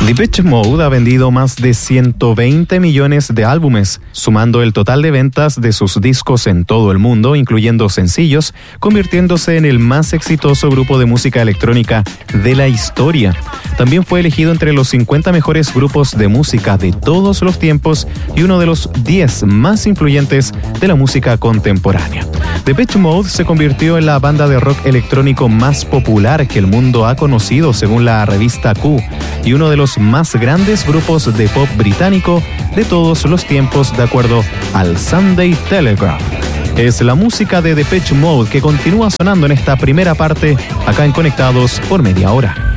Depeche Mode ha vendido más de 120 millones de álbumes, sumando el total de ventas de sus discos en todo el mundo, incluyendo sencillos, convirtiéndose en el más exitoso grupo de música electrónica de la historia. También fue elegido entre los 50 mejores grupos de música de todos los tiempos y uno de los 10 más influyentes de la música contemporánea. Depeche Mode se convirtió en la banda de rock electrónico más popular que el mundo ha conocido, según la revista Q, y uno de los más grandes grupos de pop británico de todos los tiempos, de acuerdo al Sunday Telegraph. Es la música de Depeche Mode que continúa sonando en esta primera parte, acá en Conectados por media hora.